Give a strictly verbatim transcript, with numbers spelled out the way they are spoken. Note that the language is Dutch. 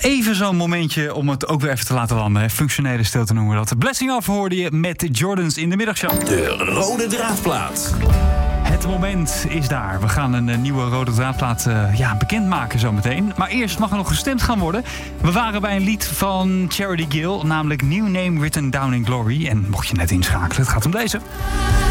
Even zo'n momentje om het ook weer even te laten landen. Hè. Functionele stilte noemen we dat. Blessing Off hoorde je met Jordans in de middagshow. De rode draadplaat. Het moment is daar. We gaan een nieuwe rode draadplaat uh, ja, bekendmaken zometeen. Maar eerst mag er nog gestemd gaan worden. We waren bij een lied van Charity Gill, namelijk New Name Written Down in Glory. En mocht je net inschakelen, het gaat om deze.